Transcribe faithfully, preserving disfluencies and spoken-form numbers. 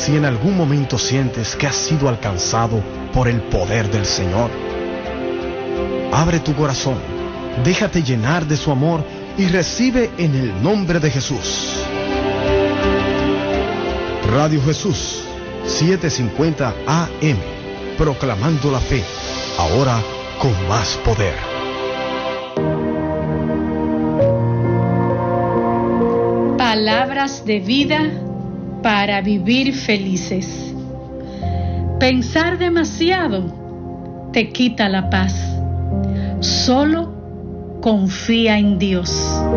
Si en algún momento sientes que has sido alcanzado por el poder del Señor, abre tu corazón, déjate llenar de su amor y recibe en el nombre de Jesús. Radio Jesús, setecientos cincuenta A M, proclamando la fe, ahora con más poder. Palabras de vida para vivir felices. Pensar demasiado te quita la paz. Solo confía en Dios.